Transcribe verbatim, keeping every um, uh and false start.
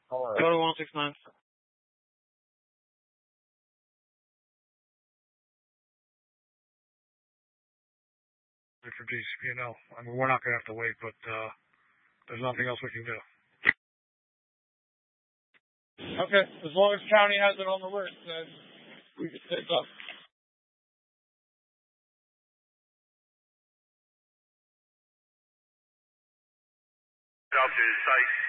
All right. Go to one six nine. For D C P N L. I mean, we're not going to have to wait, but uh, there's nothing else we can do. Okay, as long as county has it on the list, then we can take up. Up to site.